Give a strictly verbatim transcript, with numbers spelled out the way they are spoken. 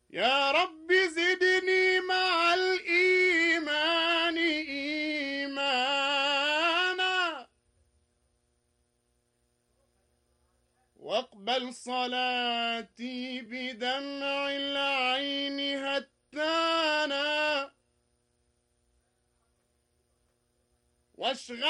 يا رب زدني مع الإيمان إيمانا واقبل صلاتي بدمع العين هتانا واشغل